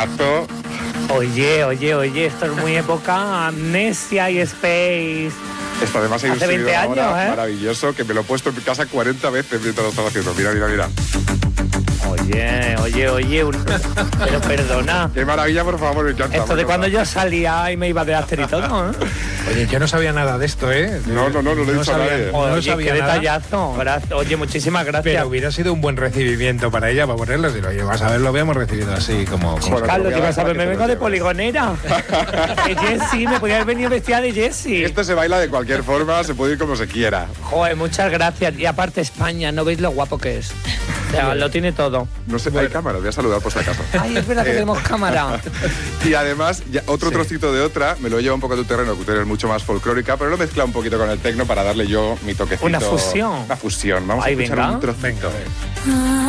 temazo. Oye, esto es muy época Amnesia y Space. Esto además hay un Hace 20 sonido años, ahora maravilloso que me lo he puesto en mi casa 40 veces mientras lo estaba haciendo. Mira. Oye, pero perdona. Qué maravilla, por favor, me encanta. Esto de cuando yo salía y me iba de after y todo, ¿eh? Oye, yo no sabía nada de esto, ¿eh? No lo he dicho a nadie. Oye, qué detallazo. Oye, muchísimas gracias. Pero hubiera sido un buen recibimiento para ella, para ponerlo. Decir, oye, vas a ver, lo habíamos recibido así como... Bueno, Carlos, ¿qué vas a ver? Me vengo de lleves. poligonera. De Jessie, me podía haber venido vestida de Jessie. Esto se baila de cualquier forma, se puede ir como se quiera. Joder, muchas gracias. Y aparte España, ¿no veis lo guapo que es? O sea, lo tiene todo. No sé, hay cámara, voy a saludar por si acaso. Ay, es verdad que tenemos cámara. Y además, otro trocito de otra, me lo he llevado un poco a tu terreno, que tú eres mucho más folclórica, pero lo he mezclado un poquito con el tecno para darle yo mi toquecito. Una fusión. Una fusión, vamos Ay, a escuchar venga. un trocito. Venga.